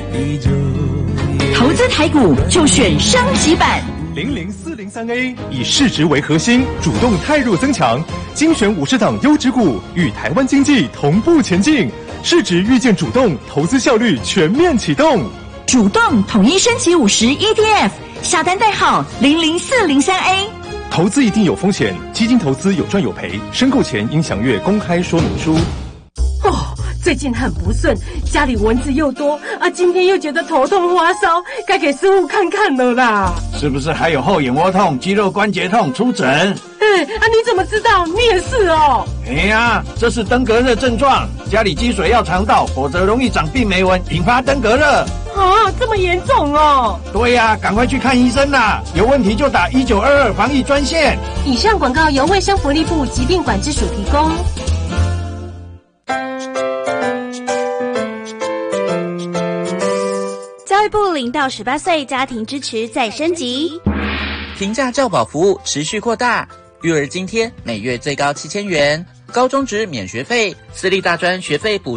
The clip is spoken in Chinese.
投资台股就选升级版。 00403A 以市值为核心，主动汰弱增强，精选50档优质股，与台湾经济同步前进。市值预见主动，投资效率全面启动。 主动统一升级50 ETF， 下单代号00403A。 投资一定有风险，基金投资有赚有赔，申购前应详阅公开说明书。 最近很不顺，家里蚊子又多啊，今天又觉得头痛发烧，该给师傅看看了啦。 是不是还有后眼窝痛、肌肉关节痛？出诊。 你怎么知道？你也是哦。 这是登革热症状，家里积水要肠道，否则容易长病媒蚊，引发登革热。 这么严重哦？ 对呀，赶快去看医生啦！有问题就打1922防疫专线。 以上广告由卫生福利部疾病管制署提供。 教育部0到18岁家庭支持再升级， 平价教保服务持续扩大，育儿津贴每月最高7000元，高中职免学费，私立大专学费补